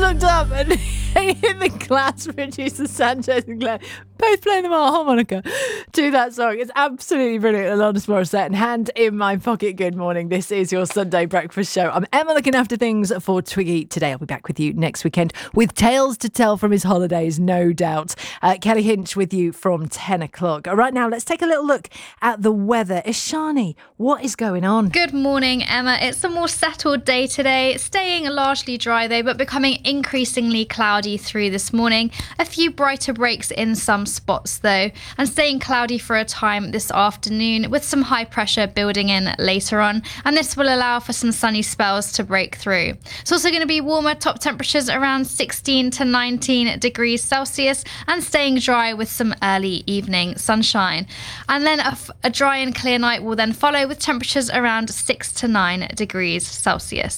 looked up and in the class, producer Sanchez and Glenn both playing the harmonica to that song. It's absolutely brilliant. Alanis Morissette and Hand in My Pocket. Good morning. This is your Sunday breakfast show. I'm Emma, looking after things for Twiggy today. I'll be back with you next weekend with tales to tell from his holidays, no doubt. Kelly Hinch with you from 10 o'clock. Right now, let's take a little look at the weather. Ishani, what is going on? Good morning, Emma. It's a more settled day today, staying largely dry though, but becoming increasingly cloudy through this morning. A few brighter breaks in some spots though, and staying cloudy for a time this afternoon with some high pressure building in later on, and this will allow for some sunny spells to break through. It's also going to be warmer, top temperatures around 16 to 19 degrees Celsius, and staying dry with some early evening sunshine. And then a dry and clear night will then follow with temperatures around 6 to 9 degrees Celsius.